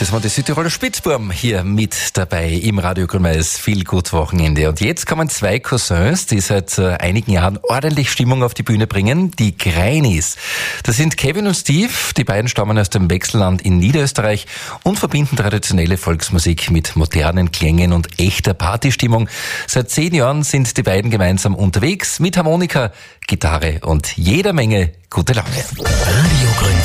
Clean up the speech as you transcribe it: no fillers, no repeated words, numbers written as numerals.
Das waren die Südtiroler Spitzbuben hier mit dabei im Radio Grünmais Viel gut Wochenende. Und jetzt kommen zwei Cousins, die seit einigen Jahren ordentlich Stimmung auf die Bühne bringen, die Greinis. Das sind Kevin und Steve, die beiden stammen aus dem Wechselland in Niederösterreich und verbinden traditionelle Volksmusik mit modernen Klängen und echter Partystimmung. Seit 10 Jahren sind die beiden gemeinsam unterwegs mit Harmonika, Gitarre und jeder Menge gute Laune. Radio Grünmais.